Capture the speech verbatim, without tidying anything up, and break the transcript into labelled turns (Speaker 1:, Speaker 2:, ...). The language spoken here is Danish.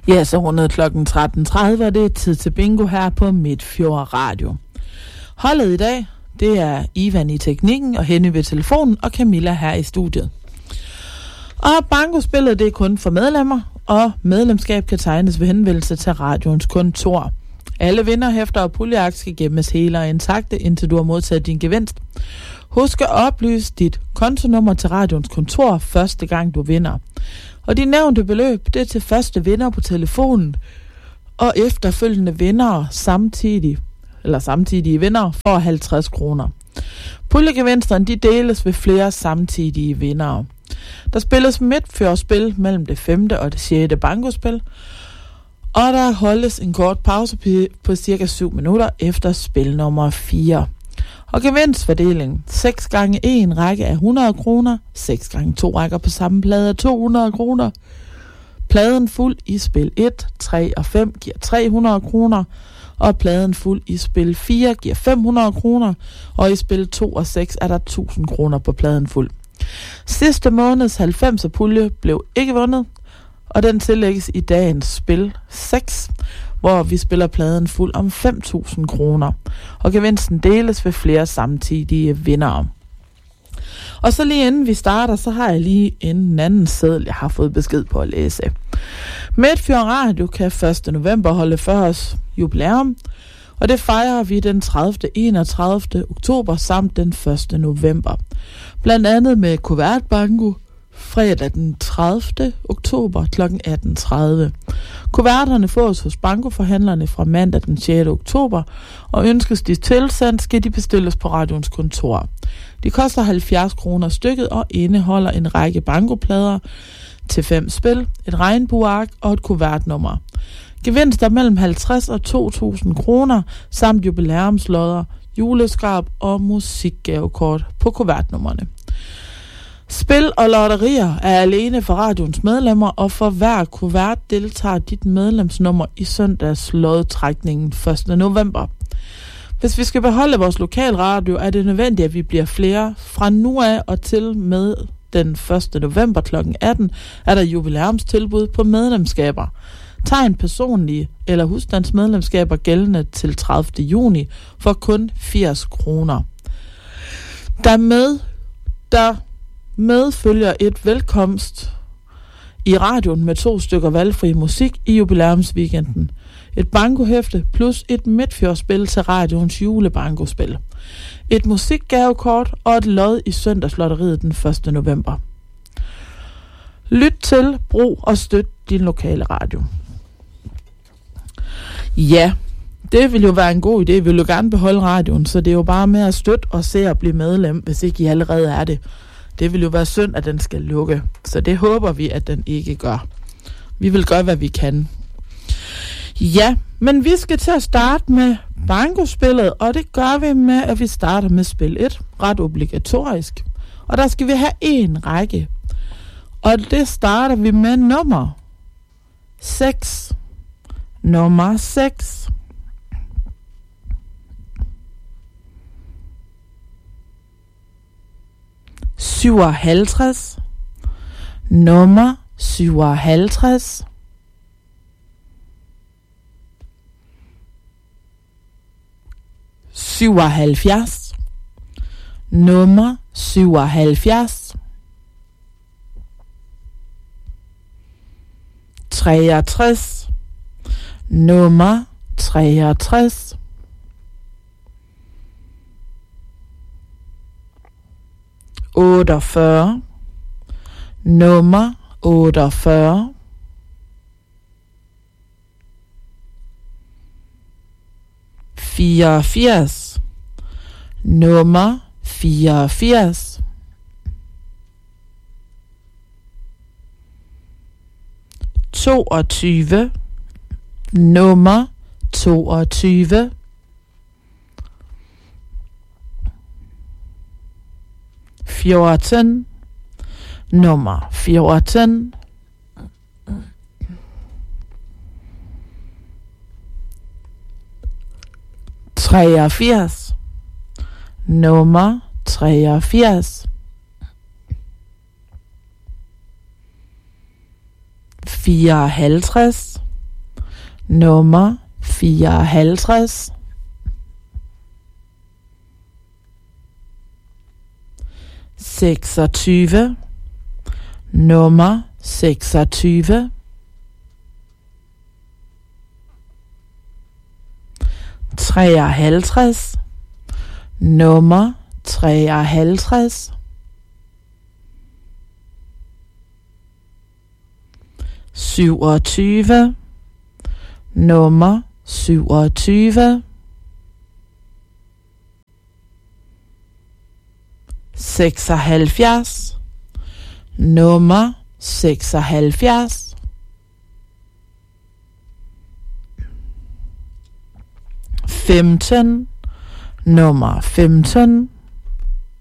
Speaker 1: Ja, så rundet klokken tretten tredive, og det er tid til bingo her på Midtfjord Radio. Holdet i dag, det er Ivan i teknikken og Henny ved telefonen og Camilla her i studiet. Og bankospillet, det er kun for medlemmer, og medlemskab kan tegnes ved henvendelse til radioens kontor. Alle vinderhæfter og puljeakt skal gemmes hele og intakte, indtil du har modtaget din gevinst. Husk at oplyse dit kontonummer til radioens kontor første gang du vinder. Og de nævnte beløb, det er til første vinder på telefonen, og efterfølgende vinder samtidig, eller samtidige vinder for halvtreds kroner. Puljegevinsterne, de deles ved flere samtidige vindere. Der spilles midtfjordspil mellem det femte og det sjette bankospil, og der holdes en kort pause på cirka syv minutter efter spil nummer fire. Og gevinstfordeling. seks gange en række af hundrede kroner. seks gange to rækker på samme plade af to hundrede kroner. Pladen fuld i spil et, tre og fem giver tre hundrede kroner. Og pladen fuld i spil fire giver fem hundrede kroner. Og i spil to og seks er der tusind kroner på pladen fuld. Sidste måneds halvfemser pulje blev ikke vundet. Og den tillægges i dagens spil seks, hvor vi spiller pladen fuld om fem tusind kroner. Og gevinsten deles ved flere samtidige vindere. Og så lige inden vi starter, så har jeg lige en anden seddel, jeg har fået besked på at læse. Midtfjord Radio kan første november holde fyrre års jubilæum, og det fejrer vi den tredivte og enogtredivte oktober samt den første november. Blandt andet med kuvertbanko, fredag den tredivte oktober kl. atten tredive. Kuverterne fås hos bankoforhandlerne fra mandag den sjette oktober, og ønskes de tilsendt, skal de bestilles på radioens kontor. De koster halvfjerds kroner stykket og indeholder en række bankoplader til fem spil, et regnbueark og et kuvertnummer. Gevinster mellem halvtreds og to tusind kroner, samt jubilæumslodder, juleskrab og musikgavekort på kuvertnummerne. Spil og lotterier er alene for radioens medlemmer, og for hver kuvert deltager dit medlemsnummer i søndags lodtrækningen første november. Hvis vi skal beholde vores lokalradio, er det nødvendigt, at vi bliver flere. Fra nu af og til med den første november kl. atten er der jubilæumstilbud på medlemskaber. Tegn personlige eller husstandsmedlemskaber gældende til tredivte juni for kun firs kroner. Der med, der medfølger et velkomst i radioen med to stykker valgfri musik i jubilæumsweekenden. Et bankohæfte plus et midtfjordspil til radioens julebankospil. Et musikgavekort og et lod i søndagslotteriet den første november. Lyt til, brug og støt din lokale radio. Ja, det vil jo være en god idé. Vi vil jo gerne beholde radioen, så det er jo bare med at støtte og se at blive medlem, hvis ikke I allerede er det. Det vil jo være synd, at den skal lukke. Så det håber vi, at den ikke gør. Vi vil gøre, hvad vi kan. Ja, men vi skal til at starte med bankospillet, og det gør vi med, at vi starter med spil et. Ret obligatorisk. Og der skal vi have en række. Og det starter vi med nummer seks. Nummer seks. syvoghalvtreds. Nummer syvoghalvtreds. syvoghalvfjerds. Nummer syvoghalvfjerds. treogtres. Nummer treogtres. otteogfyrre. Nummer otteogfyrre. fireogfirs. Nummer fireogfirs. toogtyve. Nummer toogtyve. fjorten. Nummer fjorten. treogfirs. Nummer treogfirs. fireoghalvtreds. nummer fireoghalvtreds, seksogtyve, nummer seksogtyve, treoghalvtreds, nummer treoghalvtreds, syvogtyve, nummer syvogtyve, seksoghalvfjerds, nummer seksoghalvfjerds, femten, nummer femten,